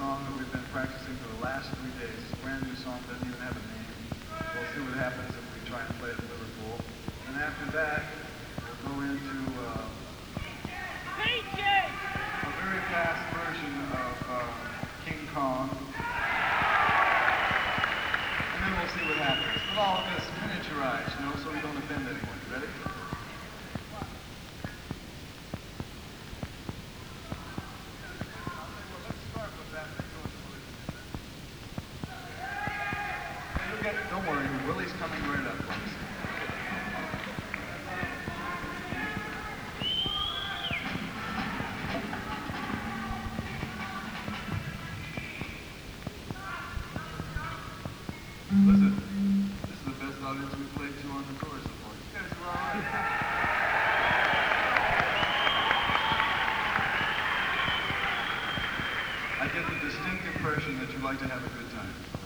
song that we've been practicing for the last 3 days. It's a brand new song, doesn't even have a name. We'll see what happens if we try and play it in Liverpool. And after that, we'll go into a very fast version of King Kong. And then we'll see what happens. But all of this miniaturized, you know, so we don't offend anyone. Ready? Don't worry, Willie's coming right up. Listen, this is the best audience we've played to on the tour so far. You guys are all right. I get the distinct impression that you like to have a good time.